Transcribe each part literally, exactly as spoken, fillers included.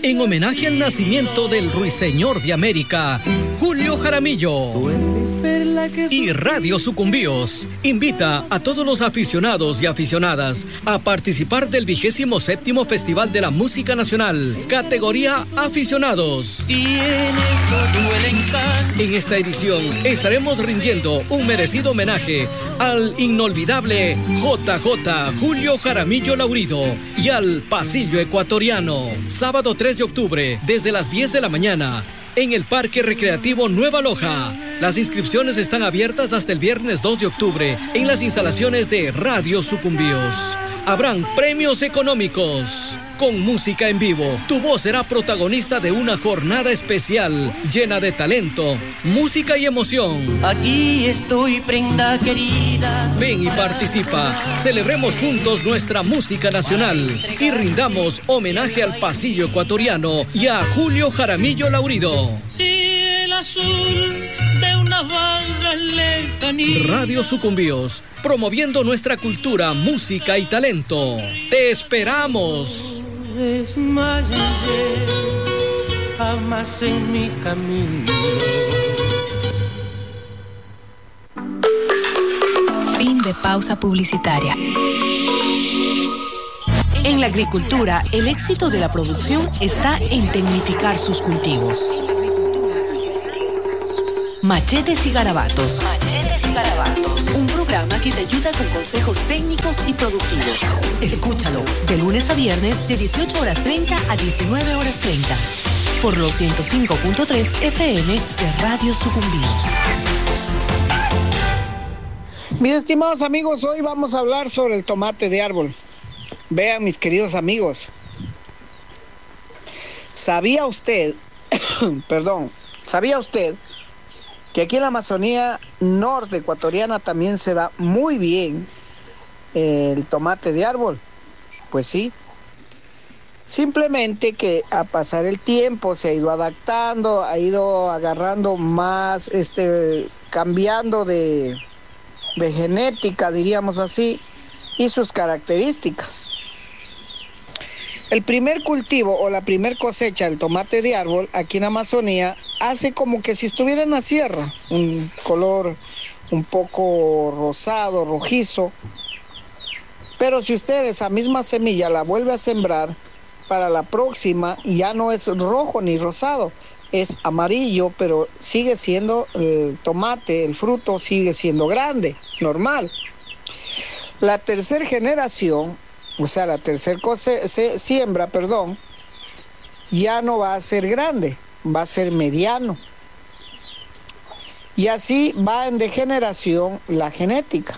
en homenaje al nacimiento del ruiseñor de América, Julio Jaramillo. Y Radio Sucumbíos invita a todos los aficionados y aficionadas a participar del vigésimo séptimo Festival de la Música Nacional, categoría aficionados. En esta edición estaremos rindiendo un merecido homenaje al inolvidable J J Julio Jaramillo Laurido y al Pasillo Ecuatoriano. Sábado tres de octubre, desde las diez de la mañana, en el Parque Recreativo Nueva Loja. Las inscripciones están abiertas hasta el viernes dos de octubre en las instalaciones de Radio Sucumbíos. Habrán premios económicos. Con música en vivo, tu voz será protagonista de una jornada especial llena de talento, música y emoción. Aquí estoy, prenda querida. Ven y participa. Celebremos juntos nuestra música nacional y rindamos homenaje al Pasillo Ecuatoriano y a Julio Jaramillo Laurido. Sí, el azul de una barra lejanía. Radio Sucumbíos, promoviendo nuestra cultura, música y talento. ¡Te esperamos! Desmayaré jamás en mi camino. Fin de pausa publicitaria. En la agricultura, el éxito de la producción está en tecnificar sus cultivos. Machetes y Garabatos. Machetes y Garabatos. Un programa que te ayuda con consejos técnicos y productivos. Escúchalo de lunes a viernes de dieciocho horas treinta a diecinueve horas treinta por los ciento cinco punto tres F M de Radio Sucumbíos. Mis estimados amigos, hoy vamos a hablar sobre el tomate de árbol. Vean, mis queridos amigos, ¿sabía usted, perdón, ¿sabía usted que aquí en la Amazonía norte ecuatoriana también se da muy bien el tomate de árbol? Pues sí. Simplemente que a pasar el tiempo se ha ido adaptando, ha ido agarrando más, este, cambiando de, de genética, diríamos así, y sus características. El primer cultivo o la primer cosecha del tomate de árbol aquí en Amazonía hace como que si estuviera en la sierra, un color un poco rosado, rojizo. Pero si usted esa misma semilla la vuelve a sembrar, para la próxima ya no es rojo ni rosado, es amarillo, pero sigue siendo el tomate, el fruto sigue siendo grande, normal. La tercera generación, o sea, la tercera siembra, perdón, ya no va a ser grande, va a ser mediano. Y así va en degeneración la genética.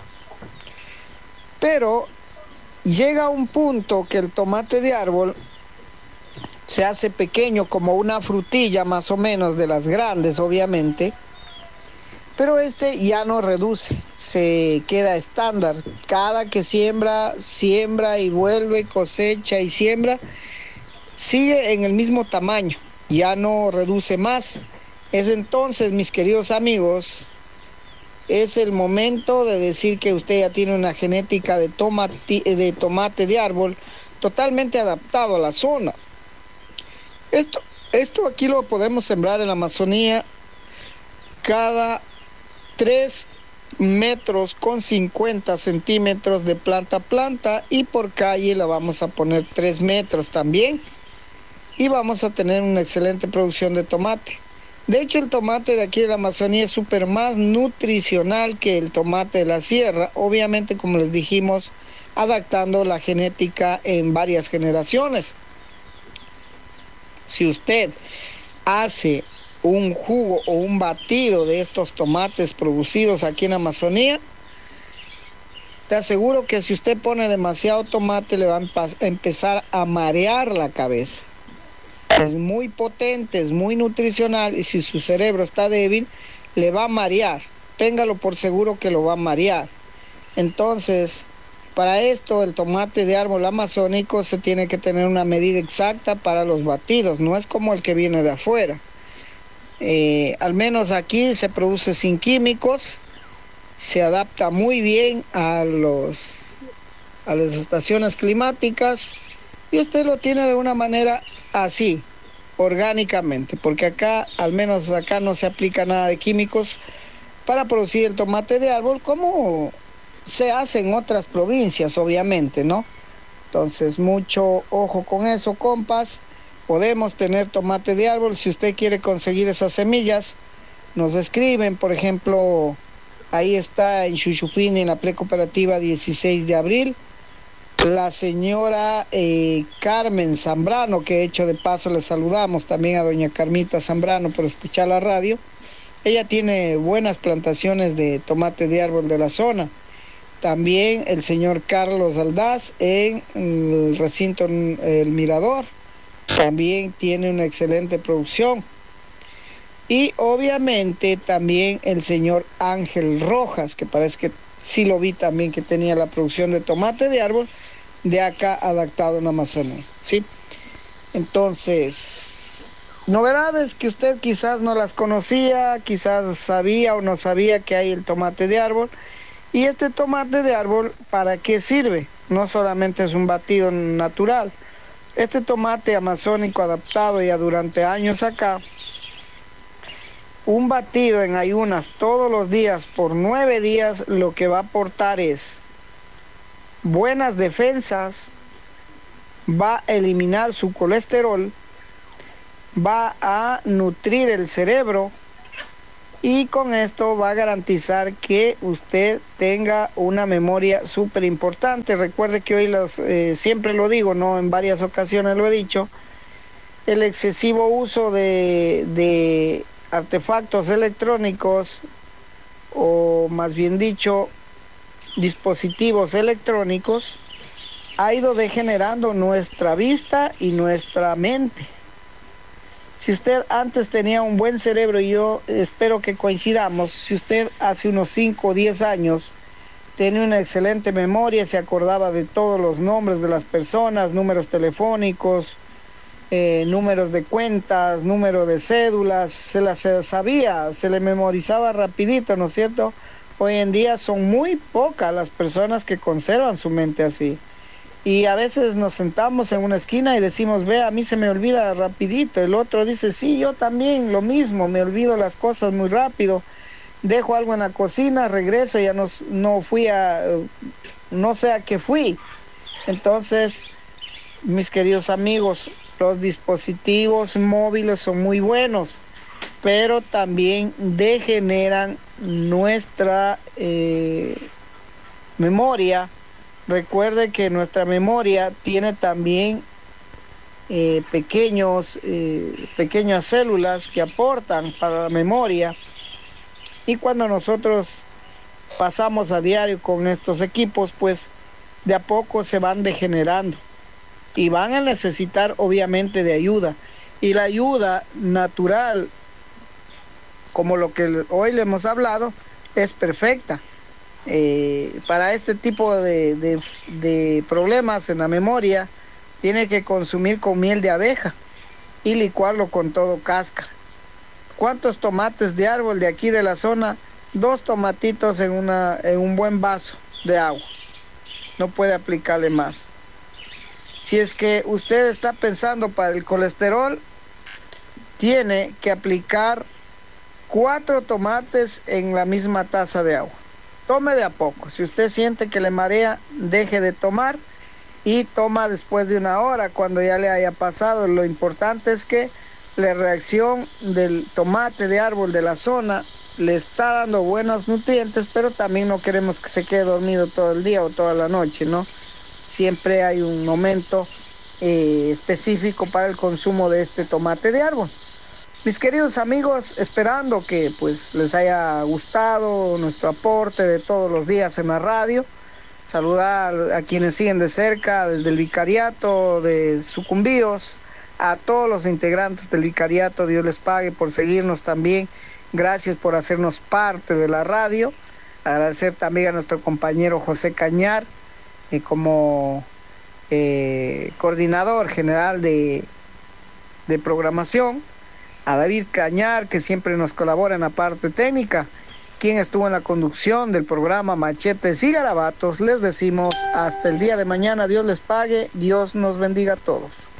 Pero llega un punto que el tomate de árbol se hace pequeño, como una frutilla más o menos de las grandes, obviamente. Pero este ya no reduce, se queda estándar. Cada que siembra, siembra y vuelve, cosecha y siembra, sigue en el mismo tamaño, ya no reduce más. Es entonces, mis queridos amigos, es el momento de decir que usted ya tiene una genética de tomate, de tomate de árbol totalmente adaptado a la zona. Esto, esto aquí lo podemos sembrar en la Amazonía cada tres metros con cincuenta centímetros de planta a planta, y por calle la vamos a poner tres metros también, y vamos a tener una excelente producción de tomate. De hecho, el tomate de aquí de la Amazonía es súper más nutricional que el tomate de la sierra, obviamente, como les dijimos, adaptando la genética en varias generaciones. Si usted hace un jugo o un batido de estos tomates producidos aquí en Amazonía, te aseguro que si usted pone demasiado tomate le va a empezar a marear la cabeza. Es muy potente, es muy nutricional, y si su cerebro está débil, le va a marear. Téngalo por seguro que lo va a marear. Entonces, para esto, el tomate de árbol amazónico se tiene que tener una medida exacta para los batidos, no es como el que viene de afuera. Eh, al menos aquí se produce sin químicos, se adapta muy bien a, los, a las estaciones climáticas, y usted lo tiene de una manera así, orgánicamente, porque acá, al menos acá, no se aplica nada de químicos para producir el tomate de árbol, como se hace en otras provincias, obviamente, ¿no? Entonces, mucho ojo con eso, compas. Podemos tener tomate de árbol. Si usted quiere conseguir esas semillas, nos escriben, por ejemplo, ahí está en Chuchufini, en la precooperativa dieciséis de abril, la señora eh, Carmen Zambrano, que hecho de paso le saludamos también a doña Carmita Zambrano por escuchar la radio. Ella tiene buenas plantaciones de tomate de árbol de la zona. También el señor Carlos Aldaz en el recinto El Mirador, también tiene una excelente producción. Y obviamente también el señor Ángel Rojas, que parece que sí lo vi también, que tenía la producción de tomate de árbol de acá adaptado en Amazonía, ¿sí? Entonces, novedades que usted quizás no las conocía, quizás sabía o no sabía que hay el tomate de árbol. Y este tomate de árbol, ¿para qué sirve? No solamente es un batido natural. Este tomate amazónico adaptado ya durante años acá, un batido en ayunas todos los días por nueve días, lo que va a aportar es buenas defensas, va a eliminar su colesterol, va a nutrir el cerebro y con esto va a garantizar que usted tenga una memoria súper importante. Recuerde que hoy los, eh, siempre lo digo, no, en varias ocasiones lo he dicho, el excesivo uso de, de artefactos electrónicos, o más bien dicho, dispositivos electrónicos, ha ido degenerando nuestra vista y nuestra mente. Si usted antes tenía un buen cerebro, y yo espero que coincidamos, si usted hace unos cinco o diez años tenía una excelente memoria, se acordaba de todos los nombres de las personas, números telefónicos, eh, números de cuentas, número de cédulas, se las sabía, se le memorizaba rapidito, ¿no es cierto? Hoy en día son muy pocas las personas que conservan su mente así. Y a veces nos sentamos en una esquina y decimos, ve, a mí se me olvida rapidito. El otro dice, sí, yo también, lo mismo, me olvido las cosas muy rápido. Dejo algo en la cocina, regreso, ya no, no fui a, no sé a qué fui. Entonces, mis queridos amigos, los dispositivos móviles son muy buenos, pero también degeneran nuestra eh, memoria. Recuerde que nuestra memoria tiene también eh, pequeños, eh, pequeñas células que aportan para la memoria, y cuando nosotros pasamos a diario con estos equipos, pues de a poco se van degenerando y van a necesitar obviamente de ayuda, y la ayuda natural, como lo que hoy le hemos hablado, es perfecta. Eh, para este tipo de, de, de problemas en la memoria, tiene que consumir con miel de abeja y licuarlo con todo cáscara. ¿Cuántos tomates de árbol de aquí de la zona? Dos tomatitos en, una, en un buen vaso de agua. No puede aplicarle más. Si es que usted está pensando para el colesterol, tiene que aplicar cuatro tomates en la misma taza de agua. Tome de a poco. Si usted siente que le marea, deje de tomar y toma después de una hora, cuando ya le haya pasado. Lo importante es que la reacción del tomate de árbol de la zona le está dando buenos nutrientes, pero también no queremos que se quede dormido todo el día o toda la noche, ¿no? Siempre hay un momento eh, específico para el consumo de este tomate de árbol. Mis queridos amigos, esperando que pues les haya gustado nuestro aporte de todos los días en la radio. Saludar a quienes siguen de cerca desde el vicariato de Sucumbíos, a todos los integrantes del vicariato, Dios les pague por seguirnos también. Gracias por hacernos parte de la radio. Agradecer también a nuestro compañero José Cañar eh, como eh, coordinador general de, de programación. A David Cañar, que siempre nos colabora en la parte técnica, quien estuvo en la conducción del programa Machetes y Garabatos. Les decimos hasta el día de mañana. Dios les pague, Dios nos bendiga a todos.